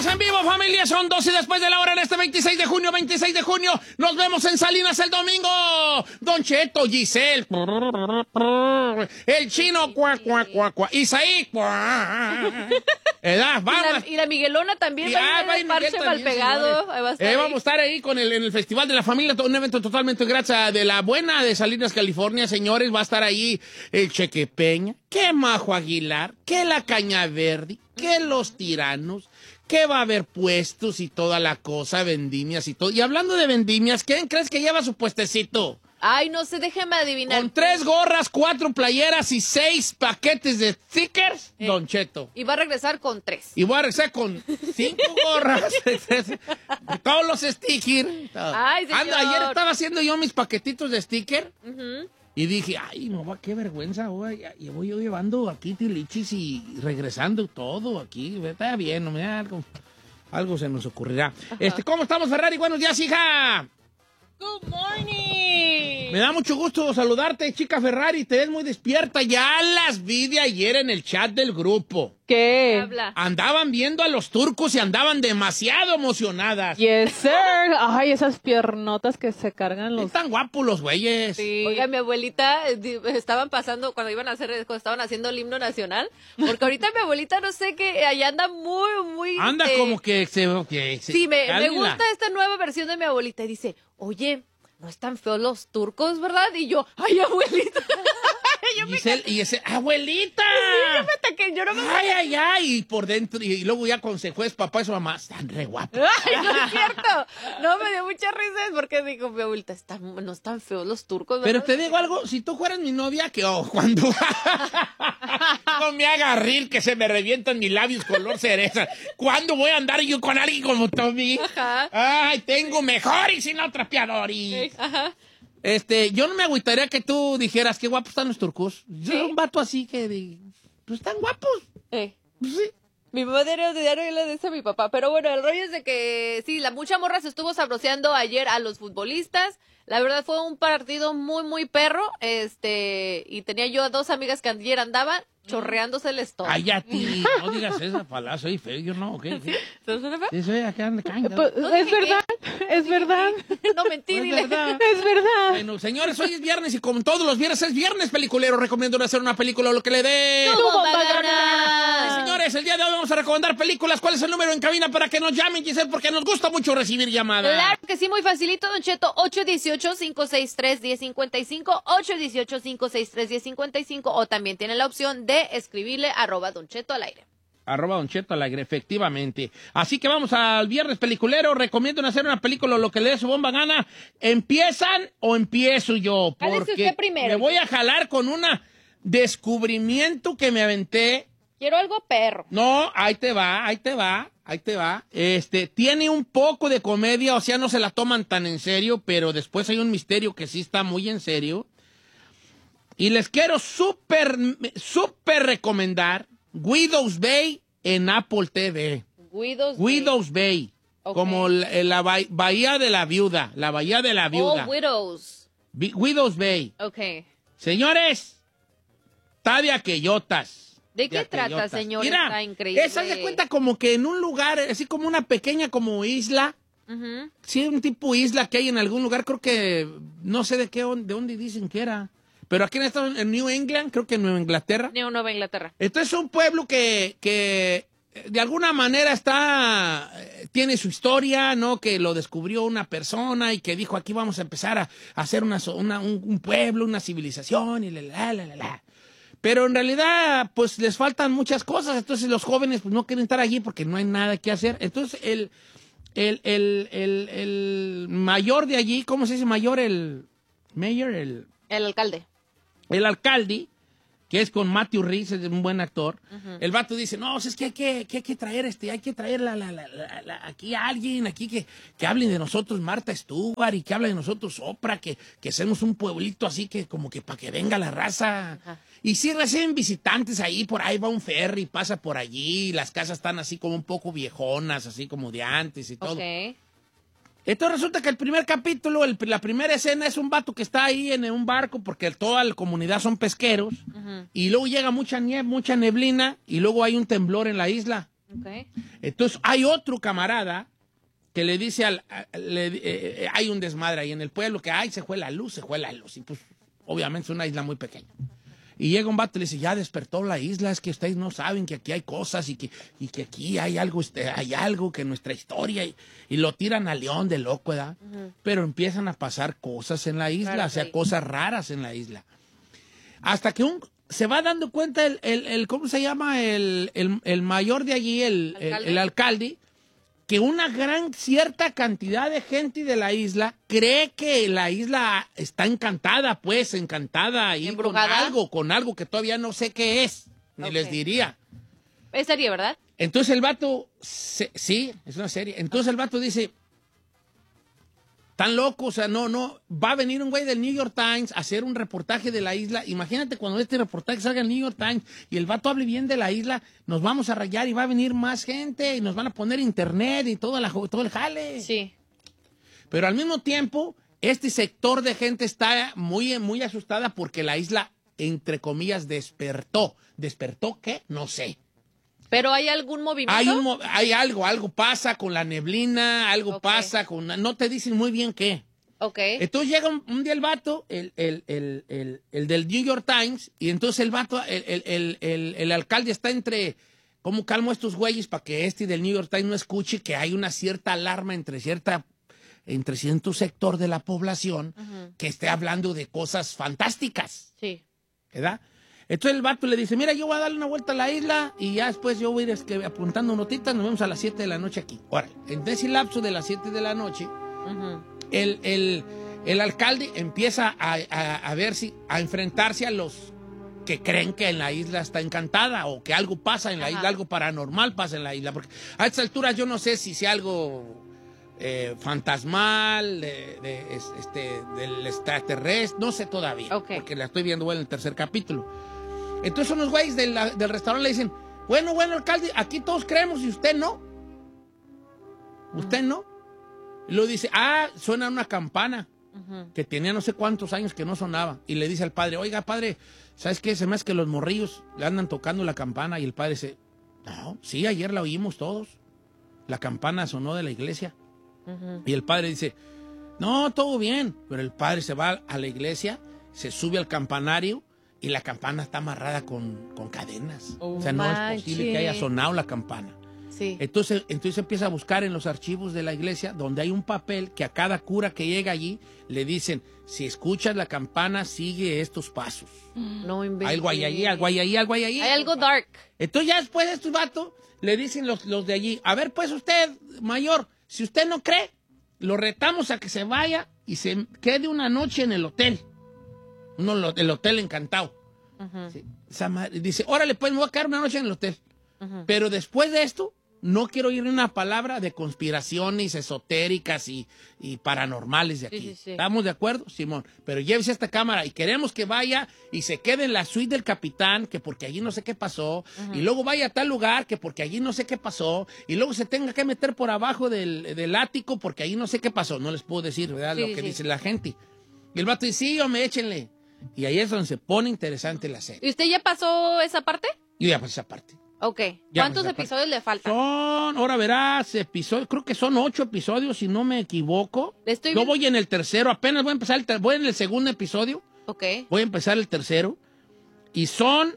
en vivo, familia. Son 12 después de la hora en este 26 de junio. Nos vemos en Salinas el domingo. Don Cheto, Giselle. El chino, cuac. Isaí, vamos. Y la Miguelona también va a ir Parche Malpegado. Vamos a estar ahí en el Festival de la Familia, un evento totalmente gracias de la buena de Salinas, California, señores. Va a estar ahí el Cheque Peña, que Majo Aguilar, que la Caña Verde, que los Tiranos, que va a haber puestos y toda la cosa, vendimias y todo. Y hablando de vendimias, ¿quién crees que lleva su puestecito? Ay, no sé, déjeme adivinar. Con 3 gorras, 4 playeras y 6 paquetes de stickers, Don Cheto. Y va a regresar con 3. Y voy a regresar con 5 gorras, todos los stickers. Ay, señor. Ayer estaba haciendo yo mis paquetitos de sticker. Y dije, ay, no, qué vergüenza, voy yo llevando aquí tilichis y regresando todo aquí. Está bien, no me da algo se nos ocurrirá. ¿Cómo estamos, Ferrari? Buenos días, hija. Good morning. Me da mucho gusto saludarte, chica Ferrari. Te ves muy despierta. Ya las vi de ayer en el chat del grupo. ¿Qué? Habla. Andaban viendo a los turcos y andaban demasiado emocionadas. Yes, sir. Ay, esas piernotas que se cargan los... Están guapos los güeyes. Sí. Oiga, mi abuelita, estaban pasando, cuando estaban haciendo el himno nacional, porque ahorita mi abuelita, no sé qué, allá anda muy... Anda como que se... Sí, me gusta esta nueva versión de mi abuelita. Y dice, oye, no están feos los turcos, ¿verdad? Y yo, ay, abuelita. Y ese, abuelita. Sí, yo me ataqué, yo no me... Ay, y por dentro, y luego ya con se juez, papá y su mamá, están re guapos. Ay, no es cierto. No, me dio mucha risa porque dijo mi abuelita, no están feos los turcos, ¿verdad? Pero te digo algo, si tú fueras mi novia, que cuando no me haga rir que se me revientan mis labios color cereza. ¿Cuándo voy a andar yo con alguien como Tommy? Ajá. Ay, tengo mejores y no trapeadores. Ajá. Yo no me agüitaría que tú dijeras qué guapos están los turcos. Yo era un vato así que pues están guapos. Pues sí. Mi mamá diario le dice a mi papá, pero bueno, el rollo es de que sí, la mucha morra se estuvo sabroseando ayer a los futbolistas. La verdad fue un partido muy perro, y tenía yo a 2 amigas que ayer andaban chorreándoseles todo. Ay, a ti, no digas esa palabra, soy feo, yo no, ¿ok? ¿Se suena feo? Sí, soy acá, Pues, es verdad. No mentí, Es dile. verdad. Es verdad. Bueno, señores, hoy es viernes y como todos los viernes es viernes peliculero. Recomiendo hacer una película o lo que le dé. ¡Tu bomba gana! Señores, el día de hoy vamos a recomendar películas. ¿Cuál es el número en cabina para que nos llamen, Giselle? Porque nos gusta mucho recibir llamadas. Claro que sí, muy facilito, Don Cheto. 818-563-1055, 818-563-1055, o también tiene la opción de escribirle @Don Cheto al aire. @Don Cheto al aire, efectivamente. Así que vamos al viernes peliculero. Recomiendo hacer una película o lo que le dé su bomba gana. ¿Empiezan o empiezo yo? Jálese Porque usted primero. me voy a jalar con un descubrimiento que me aventé. Quiero algo perro. No, ahí te va. Tiene un poco de comedia, o sea, no se la toman tan en serio, pero después hay un misterio que sí está muy en serio. Y les quiero súper recomendar Widow's Bay en Apple TV. Widow's Bay. Okay. Como la bahía de la viuda. La bahía de la viuda. Widows. Widow's Bay. Ok. Señores, está de aquellotas. ¿De qué trata, señor? Mira, Está increíble. esa se cuenta como que en un lugar, así como una pequeña como isla. Sí, un tipo isla que hay en algún lugar, creo que, no sé de dónde dicen que era. Pero aquí en New England, creo que en Nueva Inglaterra. Nueva Inglaterra. Entonces es un pueblo que de alguna manera tiene su historia, ¿no? Que lo descubrió una persona y que dijo, aquí vamos a empezar a hacer un pueblo, una civilización y la. Pero en realidad, pues les faltan muchas cosas. Entonces los jóvenes pues no quieren estar allí porque no hay nada que hacer. Entonces el mayor de allí, ¿cómo se dice mayor? El alcalde. El alcalde, que es con Matthew Rhys, es un buen actor. El vato dice, no, es que hay que traer hay que traer aquí a alguien aquí que hable de nosotros, Martha Stewart, y que hable de nosotros Oprah, que seamos un pueblito así que como que para que venga la raza. Y sí reciben visitantes ahí, por ahí va un ferry, pasa por allí, las casas están así como un poco viejonas, así como de antes y todo. Okay. Entonces resulta que el primer capítulo, la primera escena es un vato que está ahí en un barco porque toda la comunidad son pesqueros y luego llega mucha nieve, mucha neblina y luego hay un temblor en la isla Okay. Entonces hay otro camarada que le dice hay un desmadre ahí en el pueblo que se fue la luz. Y pues obviamente es una isla muy pequeña. Y llega un vato y le dice, ya despertó la isla, es que ustedes no saben que aquí hay cosas y que aquí hay algo que en nuestra historia, y lo tiran a león de loco, ¿verdad? Pero empiezan a pasar cosas en la isla, Claro, o sea, sí. cosas raras en la isla. Hasta que se va dando cuenta ¿cómo se llama? El mayor de allí, el alcalde, que una gran cierta cantidad de gente de la isla cree que la isla está encantada ahí ¿Embrujada? con algo que todavía no sé qué es, ni Ok. les diría. Es serie, ¿verdad? Entonces el vato, sí, es una serie. Entonces el vato dice, tan loco, o sea, no, va a venir un güey del New York Times a hacer un reportaje de la isla. Imagínate cuando este reportaje salga en el New York Times y el vato hable bien de la isla, nos vamos a rayar y va a venir más gente y nos van a poner internet y todo el jale. Sí. Pero al mismo tiempo, este sector de gente está muy, muy asustada porque la isla, entre comillas, despertó. ¿Despertó qué? No sé. ¿Pero hay algún movimiento? Hay algo pasa con la neblina, algo Ok. pasa con... No te dicen muy bien qué. Ok. Entonces llega un día el vato, el del New York Times, y entonces el vato, el alcalde está entre... ¿Cómo calmo a estos güeyes para que este del New York Times no escuche que hay una cierta alarma entre cierto sector de la población que esté hablando de cosas fantásticas? Sí. ¿Verdad? Entonces el vato le dice, mira, yo voy a darle una vuelta a la isla y ya después yo voy a ir apuntando notitas, nos vemos a las 7 de la noche aquí. Órale, en ese lapso de las 7 de la noche, el alcalde empieza a enfrentarse a los que creen que en la isla está encantada o que algo pasa en la isla, algo paranormal pasa en la isla. Porque a estas alturas yo no sé si sea algo fantasmal, del extraterrestre, no sé todavía, porque la estoy viendo en el tercer capítulo. Entonces unos güeyes del restaurante le dicen, bueno, alcalde, aquí todos creemos y usted no. ¿Usted no? Y luego dice, suena una campana que tenía no sé cuántos años que no sonaba. Y le dice al padre, oiga, padre, ¿sabes qué? Se me hace que los morrillos le andan tocando la campana. Y el padre dice, no, sí, ayer la oímos todos. La campana sonó de la iglesia. Y el padre dice, no, todo bien. Pero el padre se va a la iglesia, se sube al campanario y la campana está amarrada con cadenas. O sea, no es posible que haya sonado la campana. Sí. Entonces empieza a buscar en los archivos de la iglesia donde hay un papel que a cada cura que llega allí le dicen, si escuchas la campana, sigue estos pasos. No inventes. Algo hay allí, algo hay ahí, algo hay allí. Hay algo dark. Entonces ya después de estos vatos le dicen los de allí, a ver pues usted, mayor, si usted no cree, lo retamos a que se vaya y se quede una noche en el hotel. El hotel encantado. Sí. Dice, órale, pues me voy a quedar una noche en el hotel. Pero después de esto, no quiero oír una palabra de conspiraciones esotéricas y paranormales de aquí. Sí. ¿Estamos de acuerdo, Simón? Pero llévese esta cámara y queremos que vaya y se quede en la suite del capitán, que porque allí no sé qué pasó, y luego vaya a tal lugar, que porque allí no sé qué pasó, y luego se tenga que meter por abajo del ático, porque allí no sé qué pasó. No les puedo decir, ¿verdad? Lo que dice la gente. Y el vato dice, sí, hombre, échenle. Y ahí es donde se pone interesante la serie. ¿Y usted ya pasó esa parte? Y ya pues esa parte. Ok. Ya, ¿Cuántos pues, episodios le faltan? Ahora verás, creo que son 8 episodios, si no me equivoco. Yo voy en el tercero, apenas voy a empezar, voy en el segundo episodio. Ok. Voy a empezar el tercero. Y son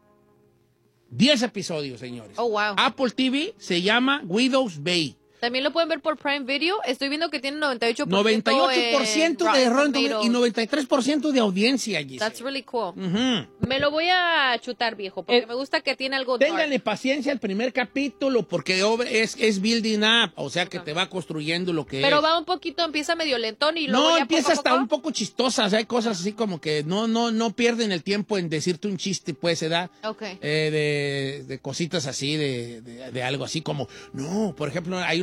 10 episodios, señores. Oh, wow. Apple TV se llama Widow's Bay. También lo pueden ver por Prime Video. Estoy viendo que tiene 98% 98% de error y 93% de audiencia, Giselle. That's really cool. Ujú. Me lo voy a chutar, viejo, porque me gusta que tiene algo dark. Ténganle paciencia al primer capítulo porque es building up, o sea que te va construyendo lo que Pero es. va un poquito, empieza medio lentón y luego No, ya empieza poco a hasta poco. un poco chistosa, o sea, hay cosas así como que no pierden el tiempo en decirte un chiste, pues, se da Ok. de cositas así, de algo así como, no, por ejemplo, hay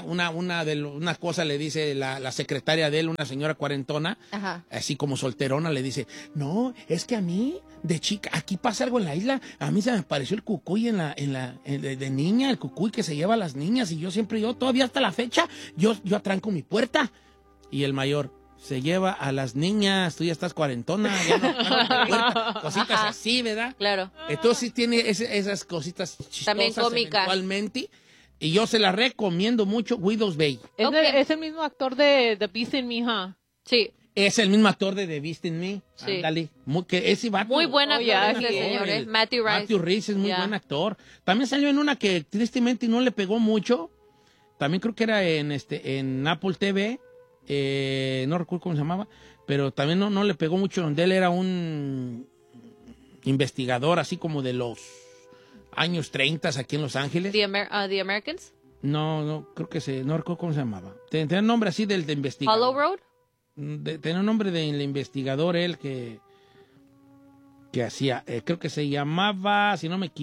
una cosa le dice la secretaria de él, una señora cuarentona, Ajá. así como solterona, le dice, no, es que a mí, de chica, aquí pasa algo en la isla, a mí se me apareció el cucuy de niña, el cucuy que se lleva a las niñas, y yo todavía hasta la fecha, yo atranco mi puerta. Y el mayor, se lleva a las niñas. Tú ya estás cuarentona, ya no te acuerdas, cositas así, ¿verdad? Claro. Entonces sí tiene esas cositas chistosas También cómicas. eventualmente. Y yo se la recomiendo mucho, Widow's Bay. Es el mismo actor de The Beast in Me, ¿huh? Sí. Es el mismo actor de The Beast in Me. Sí. Ándale. Ese vato. Muy buen actor ya, ese sí. señor, ¿eh? Matthew Rice. Matthew Rice es muy Ya. buen actor. También salió en una que tristemente no le pegó mucho. También creo que era en Apple TV. No recuerdo cómo se llamaba. Pero también no le pegó mucho. Donde él era un investigador así como de los años 30 aquí en Los Ángeles. The Americans. No, creo que no recuerdo cómo se llamaba. Tenía un nombre así del de investigador. Hollow Road. Tenía un nombre del investigador él que hacía, creo que se llamaba, si no me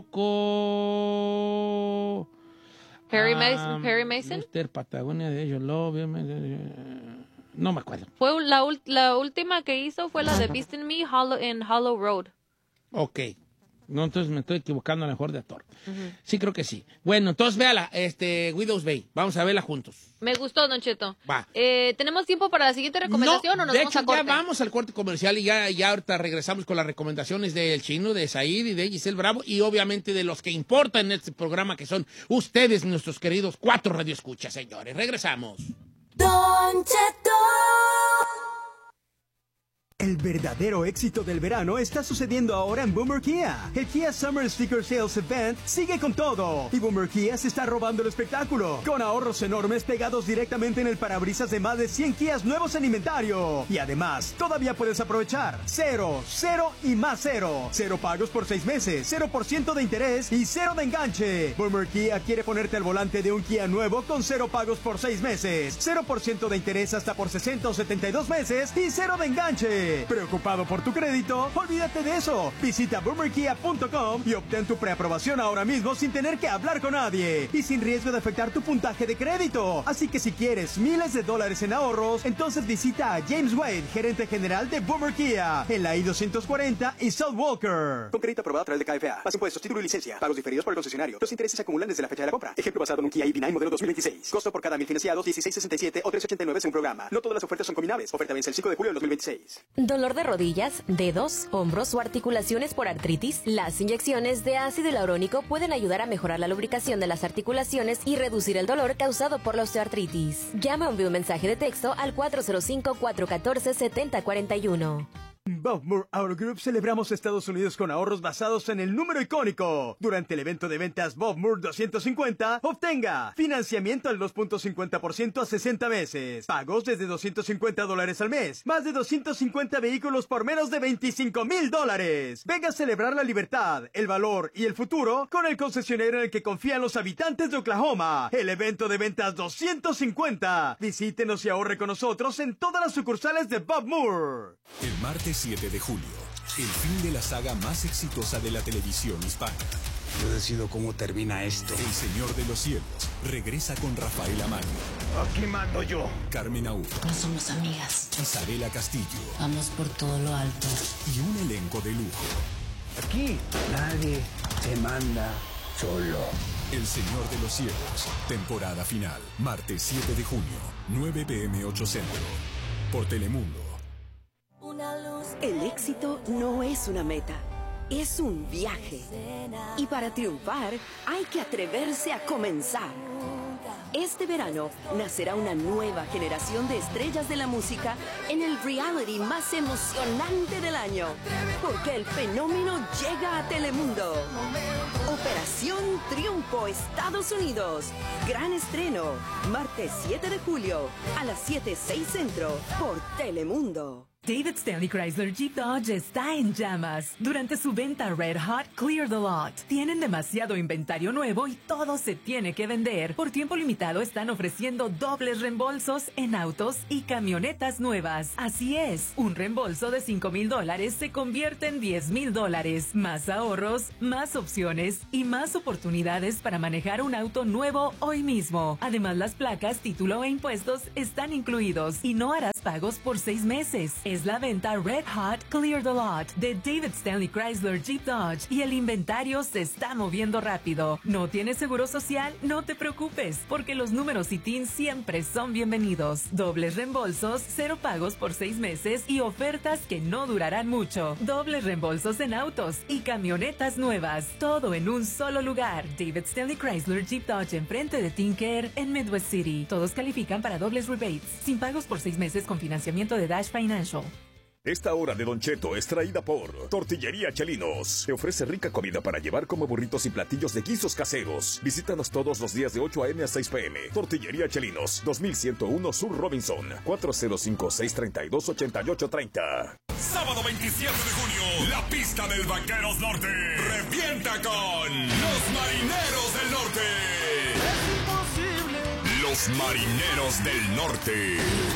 equivoco... Perry Mason. Mr. Patagonia de ellos, no me acuerdo. Fue la última que hizo fue la de Beast in Me, Hollow Road. Ok. No, entonces me estoy equivocando a lo mejor de actor. Sí, creo que sí. Bueno, entonces véala, Widow's Bay. Vamos a verla juntos. Me gustó, Don Cheto. Va. ¿Tenemos tiempo para la siguiente recomendación o nos de vamos hecho, a corte? ya vamos al corte comercial y ya ahorita regresamos con las recomendaciones del Chino, de Said y de Giselle Bravo y obviamente de los que importan en este programa, que son ustedes, nuestros queridos 4 radioescuchas, señores. Regresamos. Don Cheto. El verdadero éxito del verano está sucediendo ahora en Boomer Kia. El Kia Summer Sticker Sales Event sigue con todo. Y Boomer Kia se está robando el espectáculo, con ahorros enormes pegados directamente en el parabrisas de más de 100 Kias nuevos en inventario. Y además, todavía puedes aprovechar 0, 0 y más 0. 0 pagos por 6 meses, 0% de interés y 0 de enganche. Boomer Kia quiere ponerte al volante de un Kia nuevo con 0 pagos por 6 meses, 0% de interés hasta por 60 o 72 meses y 0 de enganche. ¿Preocupado por tu crédito? Olvídate de eso. Visita boomerkia.com y obtén tu preaprobación ahora mismo sin tener que hablar con nadie y sin riesgo de afectar tu puntaje de crédito. Así que si quieres miles de dólares en ahorros, entonces visita a James Wade, gerente general de Boomer Kia, en la I-240 y South Walker. Con crédito aprobado a través de KFA. Más impuestos, título y licencia. Pagos diferidos por el concesionario. Los intereses se acumulan desde la fecha de la compra. Ejemplo basado en un Kia EV9 modelo 2026. Costo por cada 1000 financiados, $16.67 o $3.89 según programa. No todas las ofertas son combinables. Oferta vence el 5 de julio de 2026. Dolor de rodillas, dedos, hombros o articulaciones por artritis. Las inyecciones de ácido hialurónico pueden ayudar a mejorar la lubricación de las articulaciones y reducir el dolor causado por la osteoartritis. Llama o envía un mensaje de texto al 405-414-7041. Bob Moore Auto Group celebramos Estados Unidos con ahorros basados en el número icónico. Durante el evento de ventas Bob Moore 250, obtenga financiamiento al 2.50% a 60 meses, pagos desde $250 al mes, más de 250 vehículos por menos de $25,000. Venga a celebrar la libertad, el valor y el futuro con el concesionario en el que confían los habitantes de Oklahoma. El evento de ventas 250. Visítenos y ahorre con nosotros en todas las sucursales de Bob Moore. El martes 7 de julio, el fin de la saga más exitosa de la televisión hispana. Yo decido cómo termina esto. El Señor de los Cielos regresa con Rafael Amano. Aquí mando yo. Carmen Aúr. No somos amigas. Isabela Castillo. Vamos por todo lo alto. Y un elenco de lujo. Aquí nadie se manda solo. El Señor de los Cielos. Temporada final. Martes 7 de junio, 9 p.m. 8 Centro. Por Telemundo. El éxito no es una meta, es un viaje. Y para triunfar hay que atreverse a comenzar. Este verano nacerá una nueva generación de estrellas de la música en el reality más emocionante del año. Porque el fenómeno llega a Telemundo. Operación Triunfo Estados Unidos. Gran estreno. Martes 7 de julio a las 7:06 Centro por Telemundo. David Stanley Chrysler Jeep Dodge está en llamas. Durante su venta Red Hot Clear the Lot, tienen demasiado inventario nuevo y todo se tiene que vender. Por tiempo limitado están ofreciendo dobles reembolsos en autos y camionetas nuevas. Así es, un reembolso de $5,000 se convierte en $10,000. Más ahorros, más opciones y más oportunidades para manejar un auto nuevo hoy mismo. Además, las placas, título e impuestos están incluidos y no harás pagos por 6 meses. Es la venta Red Hot Clear the Lot de David Stanley Chrysler Jeep Dodge y el inventario se está moviendo rápido. ¿No tienes seguro social? No te preocupes, porque los números ITIN siempre son bienvenidos. Dobles reembolsos, 0 pagos por 6 meses y ofertas que no durarán mucho. Dobles reembolsos en autos y camionetas nuevas. Todo en un solo lugar. David Stanley Chrysler Jeep Dodge enfrente de Tinker en Midwest City. Todos califican para dobles rebates. Sin pagos por 6 meses con financiamiento de Dash Financial. Esta hora de Don Cheto es traída por Tortillería Chelinos. Te ofrece rica comida para llevar como burritos y platillos de guisos caseros. Visítanos todos los días de 8 a.m. a 6 p.m. Tortillería Chelinos, 2101 Sur Robinson, 405-632-8830. Sábado 27 de junio, la pista del Vaqueros Norte revienta con los Marineros del Norte. Es imposible. Los Marineros del Norte.